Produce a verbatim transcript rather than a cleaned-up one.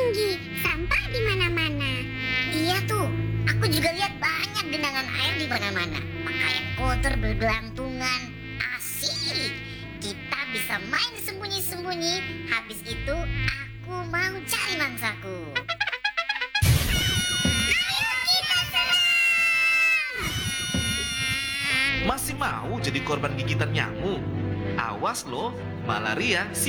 tinggi, sampah di mana-mana. Iya tuh, aku juga lihat banyak genangan air di mana-mana. Pakaian kotor bergelantungan. Asik. Kita bisa main sembunyi-sembunyi. Habis itu aku mau cari mangsaku. Ayo kita serang! Masih mau jadi korban gigitan nyamuk? Awas loh, malaria